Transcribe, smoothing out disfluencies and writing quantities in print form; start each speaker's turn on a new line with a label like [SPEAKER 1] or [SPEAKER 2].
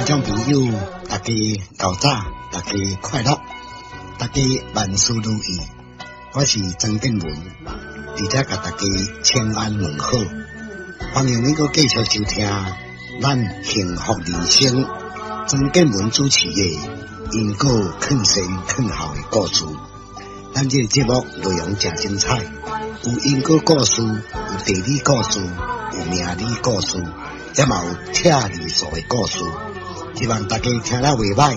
[SPEAKER 1] 听众朋友，大家早早，大家快乐，大家万事如意。我是曾建文，而且甲大家千安问好。欢迎你个继续收听咱幸福人生曾建文主持的因果劝善劝好的故事。咱这个节目内容真精彩，有因果故事，有地理故事，有命理故事，也嘛有听理数的故事。希望大家听了袂歹。